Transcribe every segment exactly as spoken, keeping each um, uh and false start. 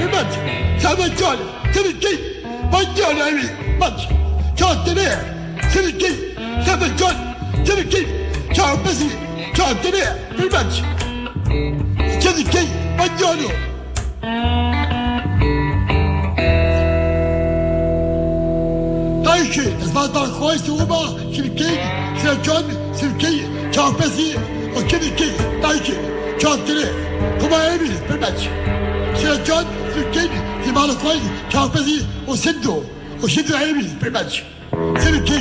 much. Seven John, seven Key, one John, I mean, much. John Denair, seven Key, seven John, seven Key, John Bessie, John Denair, very much. Seven Key, one John. Danke, das war doch Kreuz Oma, seven Key, seven John, seven Key, John Bessie und seven Key, danke. John Denair, come on, Amy, very much. Seven John, seven Key, c'est mal le Kreuz, John Bessie und Sendo, und Sendo Amy, very much. Seven Key.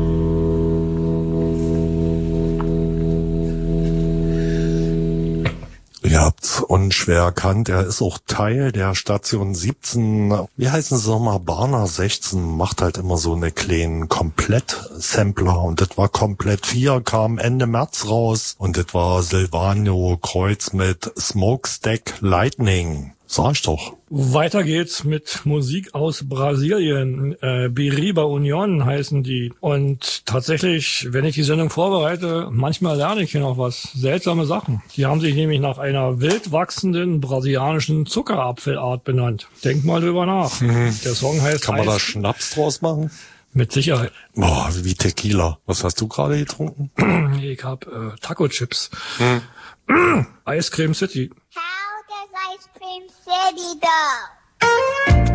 Ihr habt's unschwer erkannt, er ist auch Teil der Station siebzehn, wie heißen sie nochmal, Barner sechzehn, macht halt immer so eine kleinen Komplett-Sampler und das war Komplett vier, kam Ende März raus und das war Silvano Kreuz mit Smokestack Lightning. Sag ich doch. Weiter geht's mit Musik aus Brasilien. Äh, Biriba Union heißen die. Und tatsächlich, wenn ich die Sendung vorbereite, manchmal lerne ich hier noch was. Seltsame Sachen. Die haben sich nämlich nach einer wild wachsenden brasilianischen Zuckerapfelart benannt. Denk mal drüber nach. Mhm. Der Song heißt... Kann man Eis. da Schnaps draus machen? Mit Sicherheit. Boah, wie Tequila. Was hast du gerade getrunken? Ich hab äh, Taco-Chips. Hm. Ice Cream City. How does Ice Cream City go?